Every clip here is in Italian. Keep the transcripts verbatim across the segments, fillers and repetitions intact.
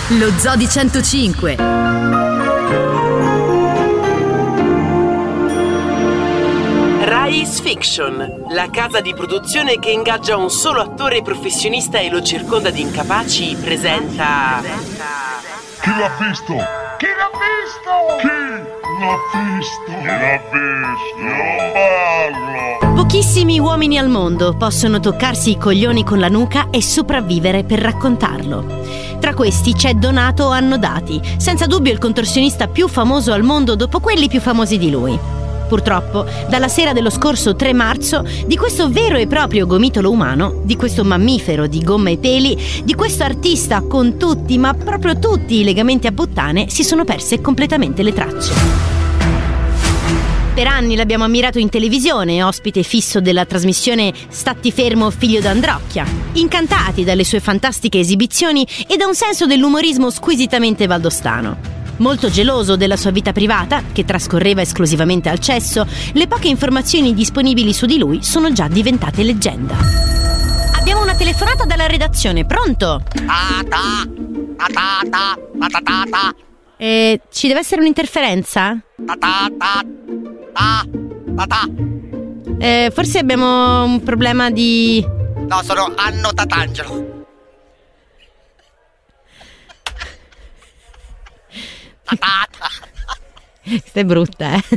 Lo Zoo di centocinque. Rais Fiction, la casa di produzione che ingaggia un solo attore professionista e lo circonda di incapaci, presenta... Chi l'ha visto? Chi l'ha visto? Chi l'ha visto? Chi l'ha visto? Non parlo! Pochissimi uomini al mondo possono toccarsi i coglioni con la nuca e sopravvivere per raccontarlo. Tra questi c'è Donato Annodati, senza dubbio il contorsionista più famoso al mondo dopo quelli più famosi di lui. Purtroppo, dalla sera dello scorso tre marzo, di questo vero e proprio gomitolo umano, di questo mammifero di gomma e peli, di questo artista con tutti, ma proprio tutti i legamenti a puttane, si sono perse completamente le tracce. Per anni l'abbiamo ammirato in televisione, ospite fisso della trasmissione Statti fermo figlio d'Androcchia, incantati dalle sue fantastiche esibizioni e da un senso dell'umorismo squisitamente valdostano. Molto geloso della sua vita privata, che trascorreva esclusivamente al cesso, le poche informazioni disponibili su di lui sono già diventate leggenda. Abbiamo una telefonata dalla redazione, pronto? Tata, tata, tata, tata. Eh, ci deve essere un'interferenza? Tata, tata, tata. Eh, forse abbiamo un problema di... No, sono Anno Tatangelo. Tata. Questa è brutta, eh?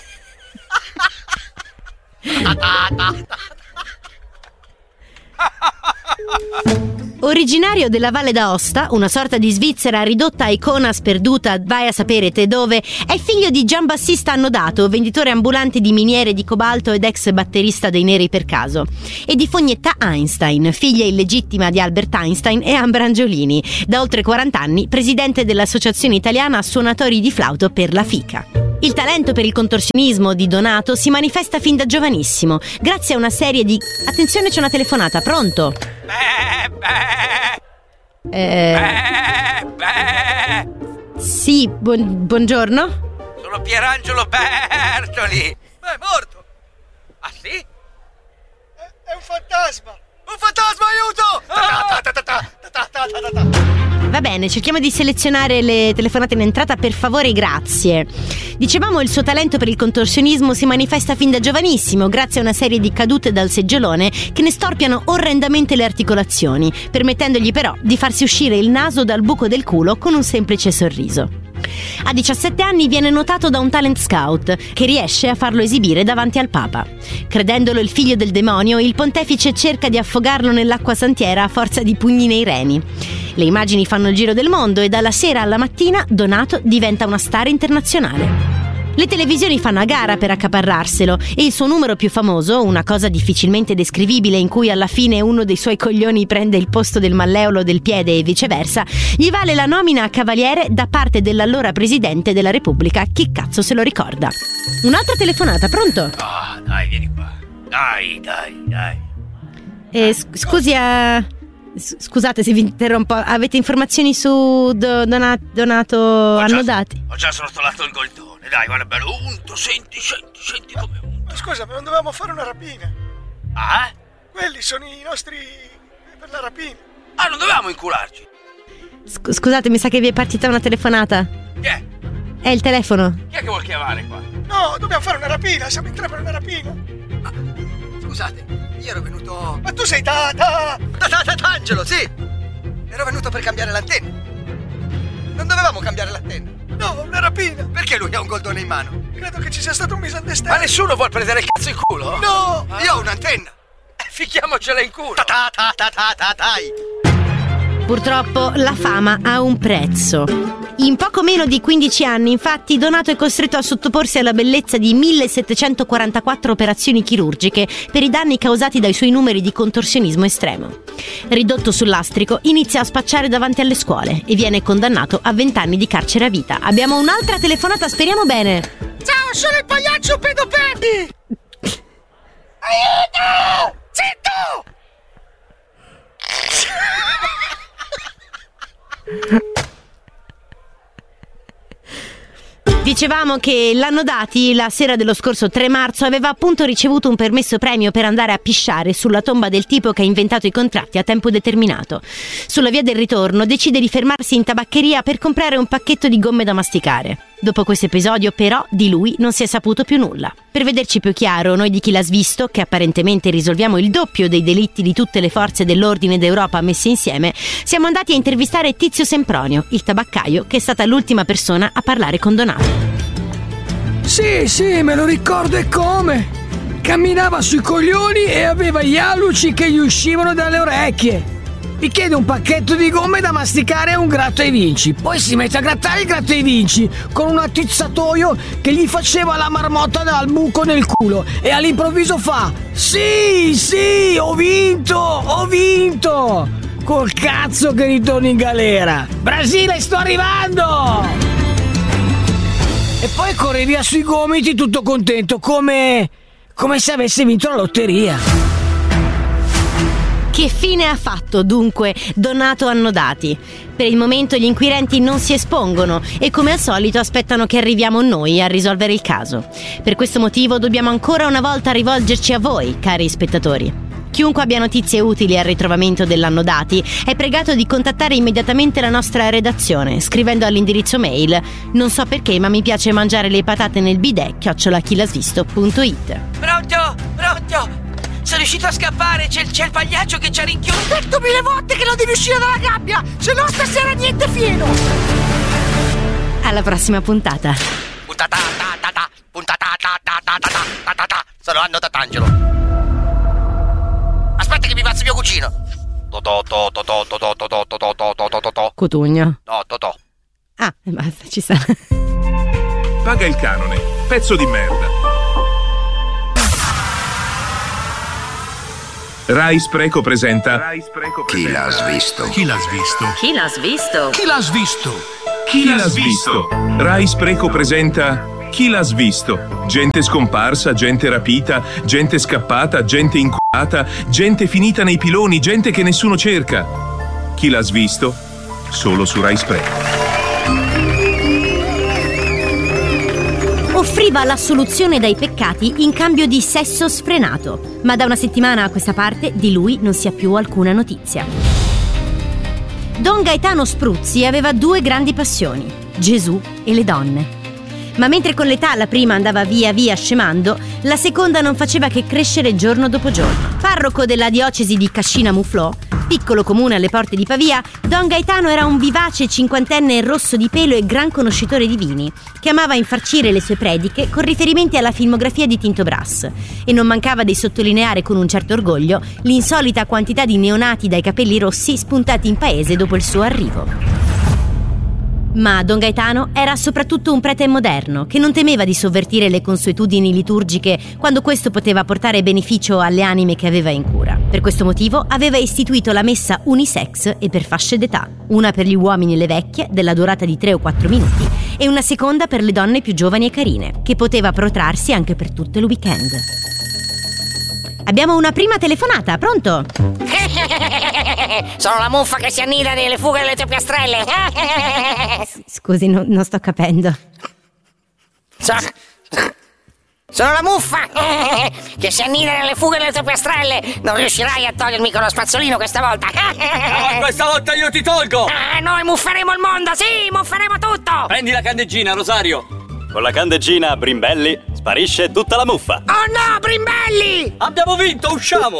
Originario della Valle d'Aosta, una sorta di Svizzera ridotta a icona sperduta vai a sapere te dove, è figlio di Giambattista Annodato, venditore ambulante di miniere di cobalto ed ex batterista dei Neri per caso, e di Fognetta Einstein, figlia illegittima di Albert Einstein e Ambra Angiolini, da oltre quaranta anni presidente dell'Associazione Italiana Suonatori di Flauto per la FICA. Il talento per il contorsionismo di Donato si manifesta fin da giovanissimo, grazie a una serie di... Attenzione, c'è una telefonata, pronto? Beh, beh. Eh... Beh, beh. Sì, buon- buongiorno. Sono Pierangelo Bertoli. Ma è morto. Ah sì? È, è un fantasma. Un fantasma, aiuto! Ta ta ta ta ta ta ta ta ta. Va bene, cerchiamo di selezionare le telefonate in entrata, per favore, grazie. Dicevamo, il suo talento per il contorsionismo si manifesta fin da giovanissimo, grazie a una serie di cadute dal seggiolone che ne storpiano orrendamente le articolazioni, permettendogli però di farsi uscire il naso dal buco del culo con un semplice sorriso. A diciassette anni viene notato da un talent scout che riesce a farlo esibire davanti al Papa. Credendolo il figlio del demonio, il pontefice cerca di affogarlo nell'acqua santiera a forza di pugni nei reni. Le immagini fanno il giro del mondo e dalla sera alla mattina Donato diventa una star internazionale. Le televisioni fanno a gara per accaparrarselo e il suo numero più famoso, una cosa difficilmente descrivibile in cui alla fine uno dei suoi coglioni prende il posto del malleolo del piede e viceversa, gli vale la nomina a cavaliere da parte dell'allora presidente della Repubblica. Chi cazzo se lo ricorda? Un'altra telefonata, pronto? Ah, dai, vieni qua. Dai, dai, dai. Eh, sc- scusi, eh, s- scusate se vi interrompo. Avete informazioni su Do- Dona- Donato Ho già- Annodati? Ho già srottolato il goldone. Dai, guarda bello, unto, senti, senti, senti come unto. Scusa, ma non dovevamo fare una rapina? Ah? Quelli sono i nostri... per la rapina. Ah, non dovevamo incularci. Sc- scusate, mi sa che vi è partita una telefonata. Chi è? È il telefono. Chi è che vuol chiamare qua? No, dobbiamo fare una rapina, siamo in tre per una rapina. Ah, scusate, io ero venuto... Ma tu sei Tata! Tata Tatangelo, sì! Ero venuto per cambiare l'antenna. Non dovevamo cambiare l'antenna. No, una rapina. Perché lui ha un goldone in mano? Credo che ci sia stato un misunderstanding. Ma nessuno vuol prendere il cazzo in culo? No! Io ho un'antenna. Ficchiamocela in culo. Ta ta ta ta ta ta tai. Purtroppo la fama ha un prezzo. In poco meno di quindici anni, infatti, Donato è costretto a sottoporsi alla bellezza di millesettecentoquarantaquattro operazioni chirurgiche per i danni causati dai suoi numeri di contorsionismo estremo. Ridotto sul lastrico, inizia a spacciare davanti alle scuole e viene condannato a vent'anni di carcere a vita. Abbiamo un'altra telefonata, speriamo bene. Ciao, sono il pagliaccio pedopedi! Aiuto! Zitto! Dicevamo che l'Annodati la sera dello scorso tre marzo aveva appunto ricevuto un permesso premio per andare a pisciare sulla tomba del tipo che ha inventato i contratti a tempo determinato. Sulla via del ritorno decide di fermarsi in tabaccheria per comprare un pacchetto di gomme da masticare. Dopo questo episodio però di lui non si è saputo più nulla. Per vederci più chiaro, noi di Chi l'ha svisto, che apparentemente risolviamo il doppio dei delitti di tutte le forze dell'ordine d'Europa messe insieme, siamo andati a intervistare Tizio Sempronio, il tabaccaio che è stata l'ultima persona a parlare con Donato. Sì, sì, me lo ricordo e come. Camminava sui coglioni e aveva gli alluci che gli uscivano dalle orecchie. Mi chiede un pacchetto di gomme da masticare e un gratto ai vinci. Poi si mette a grattare il gratto ai vinci con un attizzatoio che gli faceva la marmotta dal buco nel culo. E all'improvviso fa: sì, sì, ho vinto, ho vinto. Col cazzo che ritorno in galera. Brasile, sto arrivando! E poi corre via sui gomiti tutto contento, come... come se avesse vinto la lotteria. Che fine ha fatto dunque Donato Annodati? Per il momento gli inquirenti non si espongono e come al solito aspettano che arriviamo noi a risolvere il caso. Per questo motivo dobbiamo ancora una volta rivolgerci a voi, cari spettatori. Chiunque abbia notizie utili al ritrovamento dell'Annodati è pregato di contattare immediatamente la nostra redazione scrivendo all'indirizzo mail non so perché ma mi piace mangiare le patate nel bidet chiocciola chilasvisto punto it. Pronto? Pronto? Sono riuscito a scappare, c'è il, c'è il pagliaccio che ci ha rinchiuso. Ho detto mille volte che non devi uscire dalla gabbia, se no stasera niente fieno. Alla prossima puntata. Puntata ta ta ta, puntata ta ta ta ta ta ta ta. Sono Anno Tatangelo. Aspetta che mi faccio mio cugino. Totò totò totò totò totò totò totò totò. Cotugno. No, Totò. Ah, e basta, ci sta. Paga il canone, pezzo di merda. Rai Spreco presenta Chi l'ha svisto? Chi l'ha svisto? Chi l'ha svisto? Chi l'ha svisto? Chi l'ha svisto? Rai Spreco presenta Chi l'ha svisto? Gente scomparsa, gente rapita, gente scappata, gente inculata, gente finita nei piloni, gente che nessuno cerca. Chi l'ha svisto? Solo su Rai Spreco. Offriva la soluzione dai peccati in cambio di sesso sfrenato, ma da una settimana a questa parte di lui non si ha più alcuna notizia. Don Gaetano Spruzzi aveva due grandi passioni, Gesù e le donne. Ma mentre con l'età la prima andava via via scemando, la seconda non faceva che crescere giorno dopo giorno. Parroco della diocesi di Cascina-Muflò, piccolo comune alle porte di Pavia, Don Gaetano era un vivace cinquantenne rosso di pelo e gran conoscitore di vini, che amava infarcire le sue prediche con riferimenti alla filmografia di Tinto Brass, e non mancava di sottolineare con un certo orgoglio l'insolita quantità di neonati dai capelli rossi spuntati in paese dopo il suo arrivo. Ma Don Gaetano era soprattutto un prete moderno che non temeva di sovvertire le consuetudini liturgiche quando questo poteva portare beneficio alle anime che aveva in cura. Per questo motivo aveva istituito la messa unisex e per fasce d'età, una per gli uomini e le vecchie della durata di tre o quattro minuti e una seconda per le donne più giovani e carine, che poteva protrarsi anche per tutto il weekend. Abbiamo una prima telefonata, pronto? Sono la muffa che si annida nelle fughe delle tue piastrelle. Scusi, no, non sto capendo. So, sono la muffa che si annida nelle fughe delle tue piastrelle. Non riuscirai a togliermi con lo spazzolino questa volta. No, questa volta io ti tolgo. Ah, noi mufferemo il mondo, sì, mufferemo tutto. Prendi la candeggina, Rosario. Con la candeggina Brimbelli sparisce tutta la muffa. Oh no, Brimbelli! Abbiamo vinto, usciamo.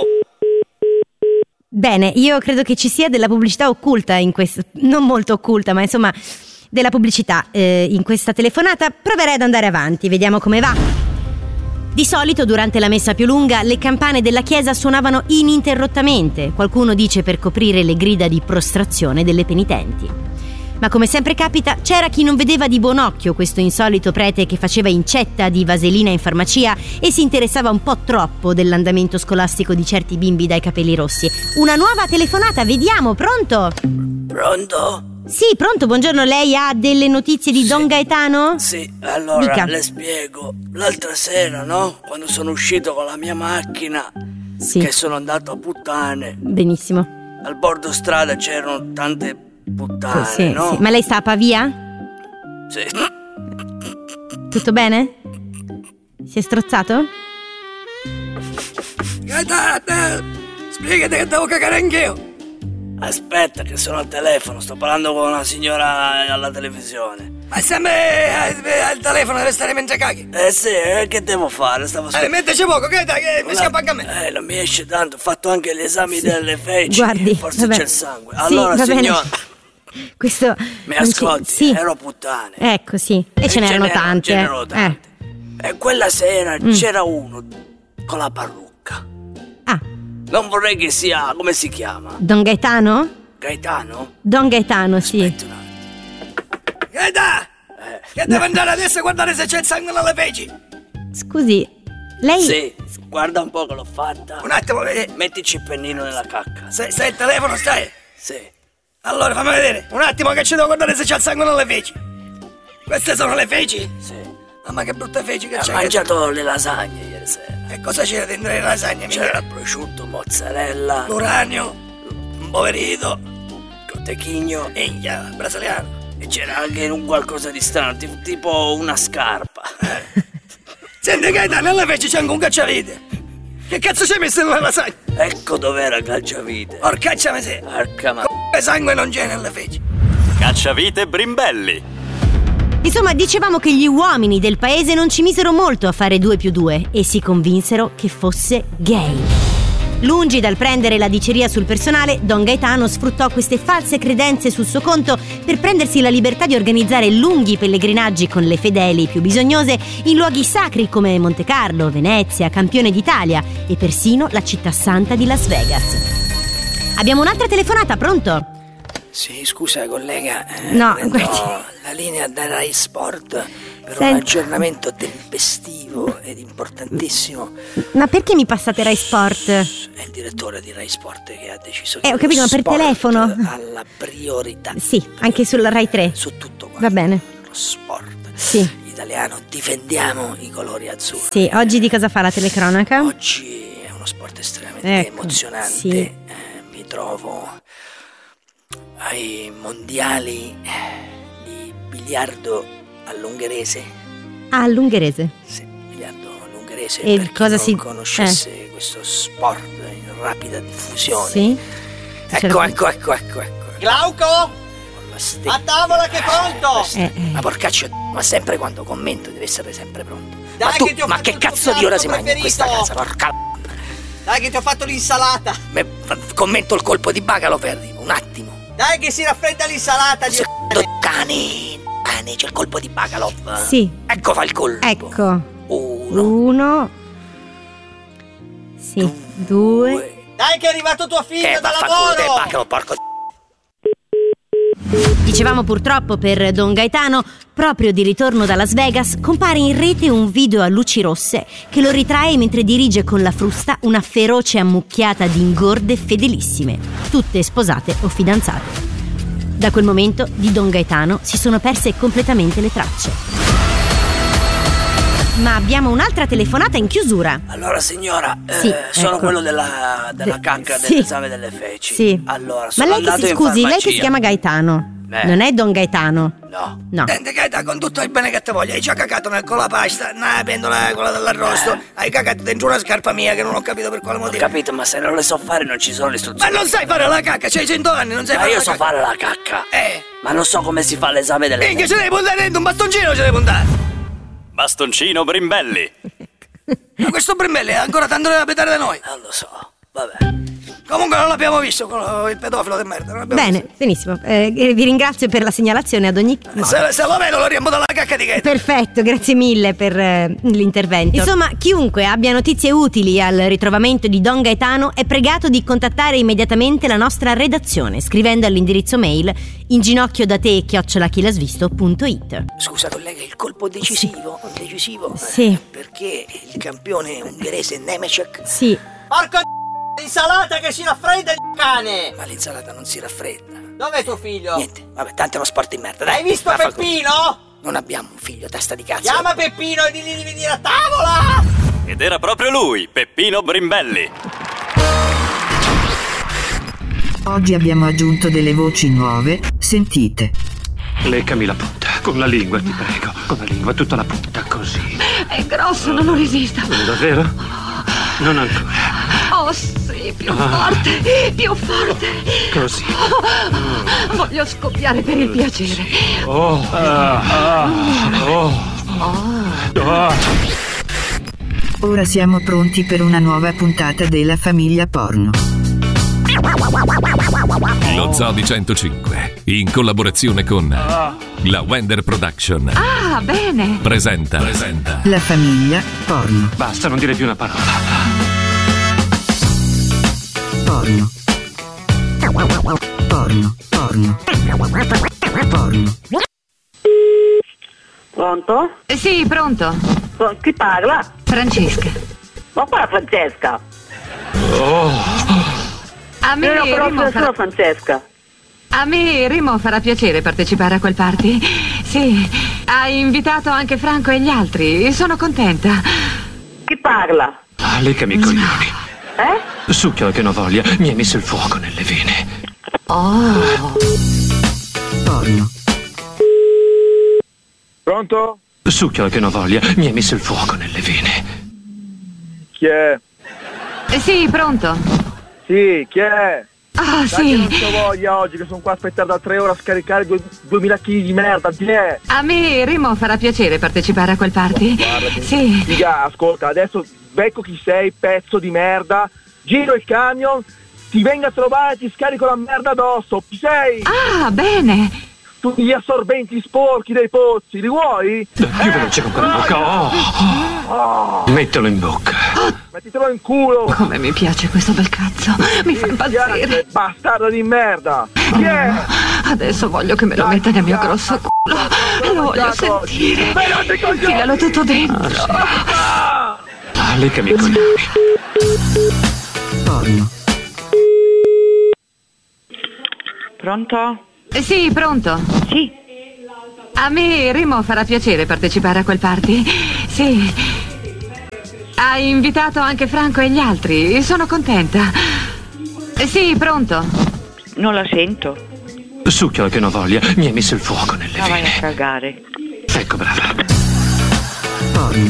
Bene, io credo che ci sia della pubblicità occulta in questo, non molto occulta, ma insomma della pubblicità eh, in questa telefonata. Proverei ad andare avanti, vediamo come va. Di solito durante la messa più lunga le campane della chiesa suonavano ininterrottamente, qualcuno dice per coprire le grida di prostrazione delle penitenti. Ma come sempre capita, c'era chi non vedeva di buon occhio questo insolito prete che faceva incetta di vaselina in farmacia e si interessava un po' troppo dell'andamento scolastico di certi bimbi dai capelli rossi. Una nuova telefonata, vediamo, pronto? Pronto? Sì, pronto, buongiorno, lei ha delle notizie di sì. Don Gaetano? Sì, allora Dica. le spiego. L'altra sera, no? Quando sono uscito con la mia macchina, sì. che sono andato a puttane. Benissimo. Al bordo strada c'erano tante puttane, sì, no? Sì. Ma lei sta a Pavia? Sì. Tutto bene? Si è strozzato? Gaeta, spiegati che devo cagare anch'io. Aspetta che sono al telefono, sto parlando con una signora alla televisione. Ma sempre al telefono deve stare mentre caghi. Eh sì, eh, che devo fare? Stavo aspettando. Eh, metteci poco, che dai, che mi scappa anche a me. Eh, non mi esce tanto, ho fatto anche gli esami sì. delle feci. Guardi, forse vabbè. c'è il sangue. Allora, sì, signora. Questo. Mi ascolti, sì. ero puttane. Ecco, sì. E, e ce n'erano tante. Ce n'erano tante. Eh. E quella sera mm. c'era uno con la parrucca. Ah. Non vorrei che sia, come si chiama? Don Gaetano? Gaetano? Don Gaetano, sì. Aspetta un attimo. Gaeta! Eh. Che devo andare adesso a guardare se c'è il sangue nelle feci. Scusi, lei... Sì, guarda un po' che l'ho fatta. Un attimo, vedi. Mettici il pennino nella cacca. Se, stai al telefono, stai? Sì. Allora, fammi vedere. Un attimo che ci devo guardare se c'è il sangue nelle feci. Queste sono le feci? Sì. Mamma che brutte feci che ha c'è. Ho mangiato che... le lasagne ieri sera. E cosa c'era dentro le lasagne? C'era prosciutto, mozzarella, l'uranio, un poverito, cotechigno e il brasiliano. E c'era anche un qualcosa di strano, tipo, tipo una scarpa. Senti Gaetano, nelle feci c'è anche un cacciavite. Che cazzo c'hai messo nella lasagna? Ecco dov'era il cacciavite. Porcaccia miseria. Porca ma... Come sangue non c'è nelle feci. Cacciavite Brimbelli. Insomma, dicevamo che gli uomini del paese non ci misero molto a fare due più due e si convinsero che fosse gay. Lungi dal prendere la diceria sul personale, Don Gaetano sfruttò queste false credenze sul suo conto per prendersi la libertà di organizzare lunghi pellegrinaggi con le fedeli più bisognose in luoghi sacri come Monte Carlo, Venezia, Campione d'Italia e persino la città santa di Las Vegas. Abbiamo un'altra telefonata, pronto? Sì, scusa collega, eh, no, prendo guardi. la linea da Rai Sport per Senta. un aggiornamento tempestivo ed importantissimo. Ma perché mi passate Rai Sport? È il direttore di Rai Sport che ha deciso che Eh, ho capito, ma per sport telefono? ha la priorità. Sì, anche sulla Rai tre. Su tutto quanto. Va bene. Lo sport. Sì. Italiano, difendiamo i colori azzurri. Sì, oggi di cosa fa la telecronaca? Oggi è uno sport estremamente ecco, emozionante. Sì. Eh, mi trovo ai mondiali di biliardo all'ungherese. Ah, all'ungherese. Sì, biliardo all'ungherese. E per chi cosa non si conoscesse eh. questo sport in rapida diffusione. Sì. Ecco, ecco, ecco, ecco, ecco. Glauco? A tavola che è pronto! Eh, eh. Ma porcaccio, ma sempre quando commento deve essere sempre pronto. Dai, ma tu, che ti ho ma fatto che cazzo di ora si mangia in questa casa, porca? Dai che ti ho fatto l'insalata! Me, commento il colpo di bacalo, Ferri, un attimo. Dai che si raffredda l'insalata, Dio! Cani, cani, c'è il colpo di bacalo. Sì. Ecco fa il colpo. Ecco. Uno. Uno. Sì. Due. due. Dai che è arrivato tuo figlio eh, da lavoro! lavoro! Bacalo, porco. Dicevamo purtroppo per Don Gaetano, proprio di ritorno da Las Vegas, compare in rete un video a luci rosse che lo ritrae mentre dirige con la frusta una feroce ammucchiata di ingorde fedelissime, tutte sposate o fidanzate. Da quel momento di Don Gaetano si sono perse completamente le tracce. Ma abbiamo un'altra telefonata in chiusura. Allora signora, sì, eh, sono ecco. quello della, della cacca sì. dell'esame delle feci. Sì. Allora, sono Ma lei che andato si in scusi, farmacia. lei che si chiama Gaetano? Eh. Non è Don Gaetano? No. No. Senti Gaeta, con tutto il bene che ti voglio, hai già cagato nel colapasta, nella pentola quella dell'arrosto, eh. hai cagato dentro una scarpa mia che non ho capito per quale motivo. Ho capito, ma se non le so fare non ci sono le istruzioni. Ma non sai fare la cacca, c'hai cento anni, non sai ma fare io la so cacca. fare la cacca. Eh. Ma non so come si fa l'esame delle Minchia, ce devi puntare dentro un bastoncino, ce devi puntare. Bastoncino Brimbelli. Ma questo Brimbelli ha ancora tanto da petare da noi. Non lo so, vabbè. Comunque non l'abbiamo visto, con il pedofilo di merda. Non Bene, visto. benissimo. Eh, vi ringrazio per la segnalazione ad ogni modo. Se, se lo vedo lo riempo dalla cacca di Gaeta. Perfetto, grazie mille per eh, l'intervento. Insomma, chiunque abbia notizie utili al ritrovamento di Don Gaetano è pregato di contattare immediatamente la nostra redazione scrivendo all'indirizzo mail inginocchiodate chiocciola chilasvisto punto it. Scusa collega, il colpo decisivo, sì. decisivo. Sì. Eh, perché il campione ungherese Nemecek. Sì. Porco l'insalata che si raffredda il cane! Ma l'insalata non si raffredda. Dov'è tuo figlio? Niente, vabbè, tanto è uno sport di merda, dai. Hai visto Vaffa Peppino? Così. Non abbiamo un figlio, testa di cazzo. Chiama Peppino e digli di venire a tavola! Ed era proprio lui, Peppino Brimbelli. Oggi abbiamo aggiunto delle voci nuove, sentite. Leccami la punta, con la lingua ti prego, con la lingua tutta la punta così. È grosso, non lo resisto. Davvero? Non ancora. Oh sì, più forte, più forte. Così. Oh, voglio scoppiare per il piacere. Oh, ah, ah, oh, oh. Ora siamo pronti per una nuova puntata della Famiglia Porno. Lo Zoo di centocinque, in collaborazione con la Wender Production, Ah, bene. presenta, presenta La Famiglia Porno. Basta, non dire più una parola. Porno. Porno. Porno. Porno. Pronto? Eh, Sì, pronto. Chi parla? Francesca. Ma qua Francesca? Oh. A me, Io non conosco Remo nessuno farà... Francesca. A me Remo farà piacere partecipare a quel party. Sì, ha invitato anche Franco e gli altri. Sono contenta. Chi parla? Ah, leccami i coglioni. Eh? Succhio che non voglia, mi hai messo il fuoco nelle vene. Oh. Porno. Pronto? Succhio che non voglia, mi hai messo il fuoco nelle vene. Chi è? Eh, Sì, pronto. Sì, chi è? Ah, Dai, sì. che non c'ho voglia oggi, che sono qua a aspettare da tre ore a scaricare due- duemila chili di merda, chi è? A me Remo farà piacere partecipare a quel party. Guarda, Sì. Figa, ascolta, adesso becco chi sei, pezzo di merda, giro il camion, ti vengo a trovare e ti scarico la merda addosso, chi sei? Ah, bene. Tutti gli assorbenti sporchi dei pozzi, li vuoi? Più veloce con quella bocca. Oh. Oh, Mettilo in bocca. mettitelo in culo! Come mi piace questo bel cazzo. Mi fa impazzire. Bastardo di merda! Chi è? Adesso voglio che me lo metta nel mio grosso culo. Lo voglio sentire. Infilalo tutto dentro. Ah, leccami i coglioni. Porno. Pronto? Eh, Sì, pronto. Sì. A me Remo farà piacere partecipare a quel party. Sì. Ha invitato anche Franco e gli altri. Sono contenta. Eh, Sì, pronto. Non la sento. Succhio che non voglia, mi hai messo il fuoco nelle Ma vai a vene. cagare. Ecco, brava. Porno.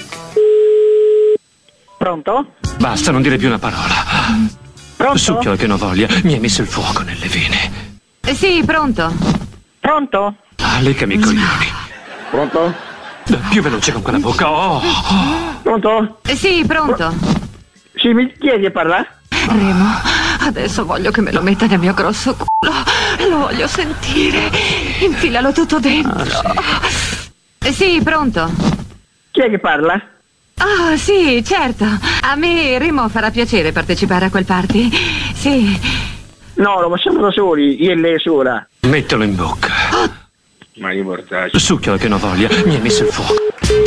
Pronto? Basta, non dire più una parola. Pronto? Succhio che non voglia, mi hai messo il fuoco nelle vene. Eh, Sì, pronto. Pronto? Ah, leccami i coglioni. Pronto? Più veloce con quella bocca. Oh. Pronto? Eh, Sì, pronto. Sì, mi chiedi a parlare? Remo, adesso voglio che me lo metta nel mio grosso culo. Lo voglio sentire. Infilalo tutto dentro. Eh, Sì, pronto. Chi è che parla? Ah, sì, certo. A me Remo farà piacere partecipare a quel party. Sì. No, lo facciamo da soli, io e lei sola. Mettilo in bocca. Ma io mortaccio. Succhio che non voglia, mi hai messo il fuoco.